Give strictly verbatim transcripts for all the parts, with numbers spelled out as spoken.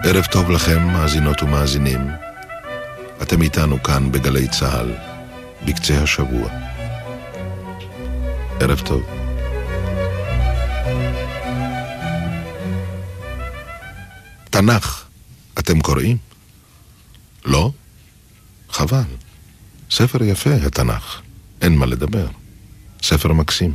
ערב טוב לכם, מאזינות ומאזינים. אתם איתנו כאן בגלי צהל, בקצה השבוע. ערב טוב. תנ"ך, אתם קוראים? לא? חבל. ספר יפה, התנ"ך. אין מה לדבר. ספר מקסים.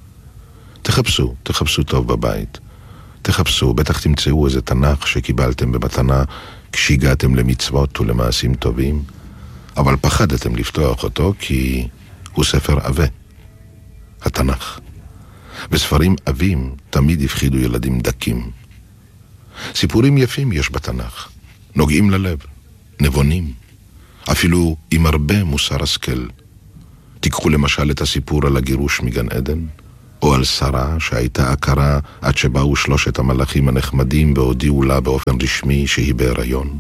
תחפשו, תחפשו טוב בבית. תחפשו, בטח תמצאו איזה תנ"ך שקיבלתם במתנה כשהגעתם למצוות ולמעשים טובים, אבל פחדתם לפתוח אותו כי הוא ספר עבה. התנ"ך. בספרים עבים תמיד הפחידו ילדים דקים. סיפורים יפים יש בתנ"ך, נוגעים ללב, נבונים, אפילו עם הרבה מוסר השכל. תיקחו למשל את הסיפור על הגירוש מגן עדן, או על שרה שהייתה עקרה עד שבאו שלושת המלאכים הנחמדים והודיעו לה באופן רשמי שהיא בהיריון.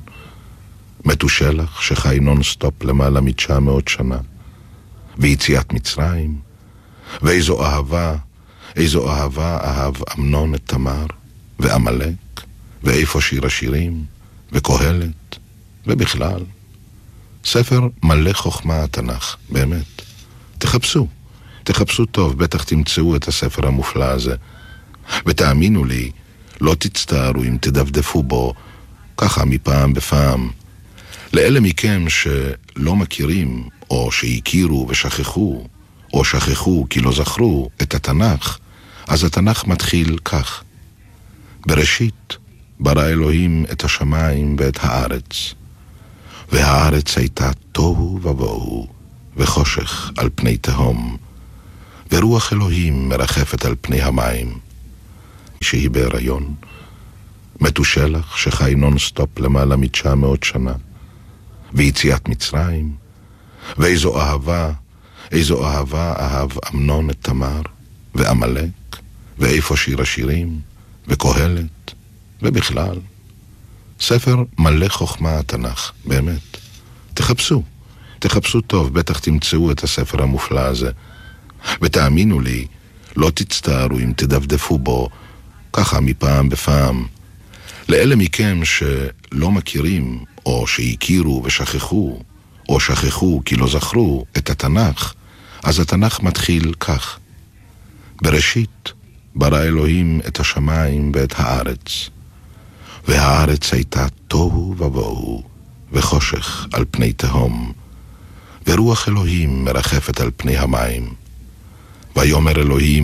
מתושלח שחי נונסטופ למעלה מתשע מאות שנה, ויציאת מצרים, ואיזו אהבה, איזו אהבה אהב אמנון את תמר, ועמלק, ואיפה שיר השירים, וקהלת, ובכלל. ספר מלא חוכמה התנ"ך, באמת. תחפשו, תחפשו טוב, בטח תמצאו את הספר המופלא הזה. ותאמינו לי, לא תצטערו אם תדפדפו בו, ככה מפעם בפעם. לאלה מכם שלא מכירים, או שהכירו ושכחו, או שכחו כי לא זכרו את התנ"ך, אז התנ"ך מתחיל כך. בראשית ברא אלוהים את השמיים ואת הארץ, והארץ הייתה תוהו ובוהו, וחושך על פני תהום, ורוח אלוהים מרחפת על פני המים. שהיא בהיריון, מתושלח שחי נונסטופ למעלה מתשע מאות שנה, ויציאת מצרים, ואיזו אהבה, איזו אהבה אהב אמנון את תמר, ועמלק, ואיפה שיר השירים, וקהלת, ובכלל. ספר מלא חוכמה התנ"ך, באמת. תחפשו, תחפשו טוב, בטח תמצאו את הספר המופלא הזה. ותאמינו לי, לא תצטערו אם תדפדפו בו, ככה מפעם בפעם. לאלה מכם שלא מכירים, או שהכירו ושכחו, או שכחו כי לא זכרו את התנ"ך, אז התנ"ך מתחיל כך. בראשית ברא אלוהים את השמיים ואת הארץ, והארץ הייתה תוהו ובוהו, וחושך על פני תהום, ורוח אלוהים מרחפת על פני המים. ויאמר אלוהים